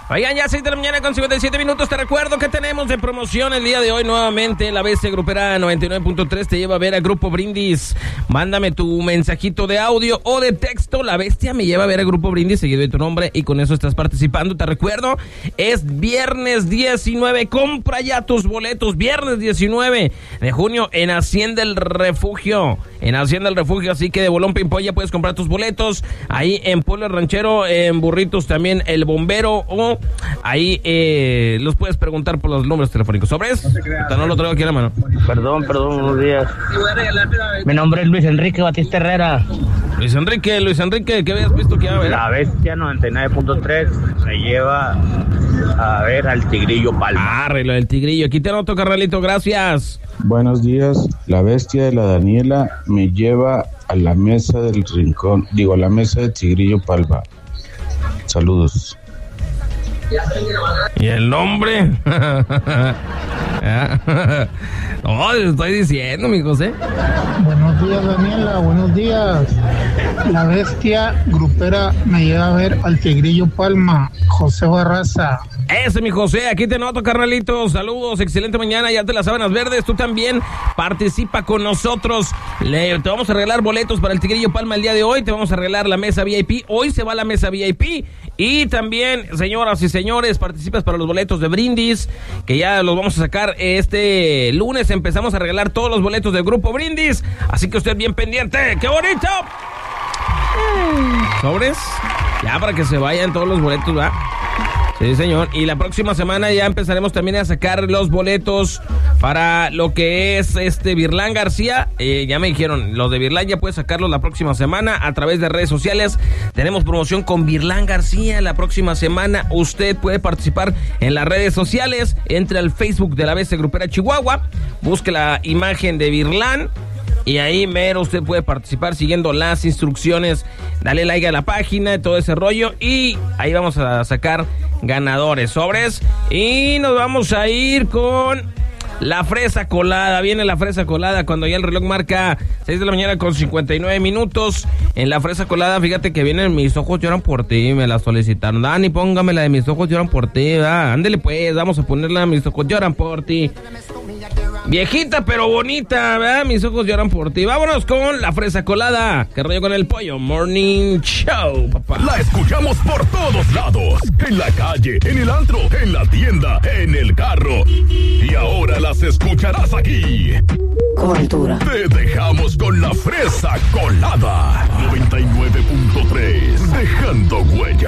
Oigan, ya 6 de la mañana con 57 minutos. Te recuerdo que tenemos de promoción el día de hoy nuevamente. La Bestia Grupera 99.3 te lleva a ver a Grupo Brindis. Mándame tu mensajito de audio o de texto. La Bestia me lleva a ver a Grupo Brindis, seguido de tu nombre, y con eso estás participando. Te recuerdo, es viernes 19. Compra ya tus boletos. Viernes 19 de junio en Hacienda El Refugio. En Hacienda El Refugio, así que de bolón pimpolla puedes comprar tus boletos. Ahí en Pueblo Ranchero, en Burritos también El Bombero, o ahí los puedes preguntar por los números telefónicos. ¿Sobres? No lo traigo aquí a la mano. Perdón, buenos días. Mi nombre es Luis Enrique Batista Herrera. Luis Enrique, ¿qué habías visto que iba a ver? La Bestia 99.3 me lleva a ver al Tigrillo Palma. Arreglo del Tigrillo. Aquí te anoto, carnalito, gracias. Buenos días. La Bestia de la Daniela me lleva a la mesa del rincón, a la mesa de Tigrillo Palma. Saludos. ¿Y el nombre? No, te estoy diciendo, mi José. Buenos días, Daniela, buenos días. La Bestia Grupera me lleva a ver al Tigrillo Palma, José Barraza. Ese, mi José, aquí te noto, carnalito. Saludos, excelente mañana, ya te las sábanas verdes. Tú también participa con nosotros. Te vamos a regalar boletos para el Tigrillo Palma el día de hoy. Te vamos a regalar la mesa VIP. Hoy se va la mesa VIP. Y también, señoras y señores, participas para los boletos de Brindis, que ya los vamos a sacar este lunes. Empezamos a regalar todos los boletos del Grupo Brindis. Así que usted bien pendiente. ¡Qué bonito! ¿Sobres? Ya para que se vayan todos los boletos, ¿va? Sí, señor. Y la próxima semana ya empezaremos también a sacar los boletos para lo que es Virlán García. Ya me dijeron, los de Virlán ya puedes sacarlos la próxima semana a través de redes sociales. Tenemos promoción con Virlán García la próxima semana. Usted puede participar en las redes sociales. Entre al Facebook de la Bestia Grupera Chihuahua. Busque la imagen de Virlán. Y ahí mero usted puede participar siguiendo las instrucciones. Dale like a la página, todo ese rollo. Y ahí vamos a sacar ganadores, sobres. Y nos vamos a ir con la fresa colada. Viene la fresa colada cuando ya el reloj marca 6 de la mañana con 59 minutos. En la fresa colada, fíjate que vienen Mis ojos lloran por ti. Me la solicitaron. Dani, póngame la de Mis ojos lloran por ti. Ándele pues, vamos a ponerla. Mis ojos lloran por ti. Viejita pero bonita, ¿verdad? Mis ojos lloran por ti. Vámonos con la fresa colada. Que rollo con el pollo. Morning Show, papá. La escuchamos por todos lados. En la calle, en el antro, en la tienda, en el carro. Y ahora las escucharás aquí. Cobertura. Te dejamos con la fresa colada. 99.3. Dejando huella.